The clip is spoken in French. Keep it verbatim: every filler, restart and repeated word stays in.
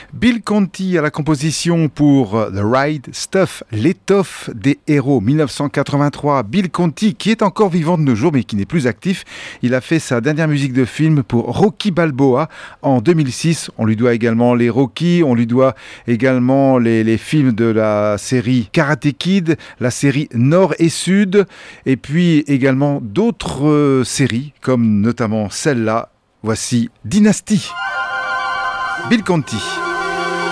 Bill Conti à la composition pour The Right Stuff, l'étoffe des héros, dix-neuf cent quatre-vingt-trois. Bill Conti qui est encore vivant de nos jours mais qui n'est plus actif. Il a fait sa dernière musique de film pour Rocky Balboa en deux mille six. On lui doit également les Rocky, on lui doit également les, les films de la série Karate Kid, la série Nord et Sud, et puis également d'autres euh, séries comme notamment celle-là. Voici Dynasty. Bill Conti.